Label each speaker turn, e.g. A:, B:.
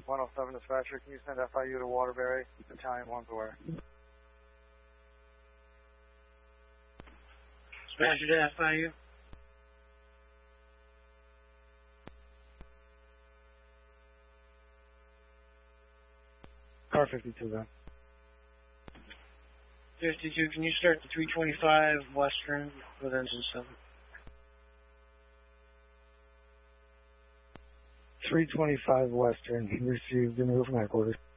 A: 107 dispatcher, can you send FIU to Waterbury, Battalion 1 aware?
B: Dispatcher to FIU.
A: Car 52 then.
B: 52, can you start the 325 Western with engine 7?
A: 325 Western, received, and move from headquarters.